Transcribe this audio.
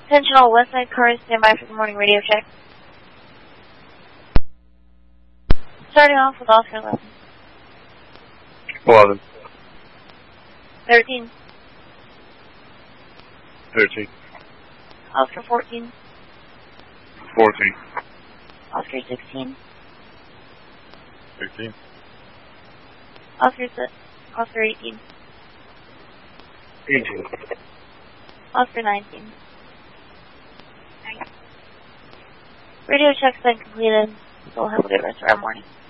Attention all West Side cars, stand by for the morning radio check. Starting off with Oscar 11. 11. 13. 13. Oscar 14. 14. Oscar 16. 16. Oscar 18. 18. Oscar 19. Radio check's been completed. So we'll have a good rest of our morning.